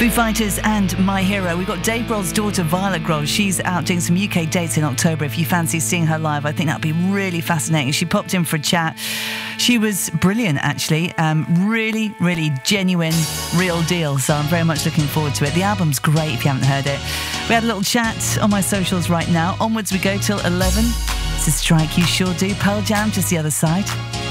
Foo Fighters and My Hero. We've got Dave Grohl's daughter, Violet Grohl. She's out doing some UK dates in October. If you fancy seeing her live, I think that'd be really fascinating. She popped in for a chat. She was brilliant, actually. Really, really genuine, real deal. So I'm very much looking forward to it. The album's great if you haven't heard it. We had a little chat on my socials right now. Onwards we go till 11. It's a strike, you sure do. Pearl Jam, just the other side.